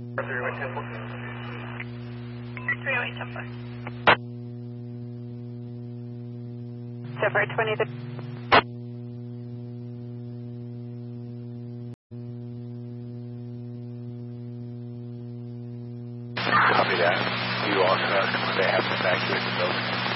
308 Temple. 308 Temple. Zephyr 20. Copy that. You also have to have evacuate the building.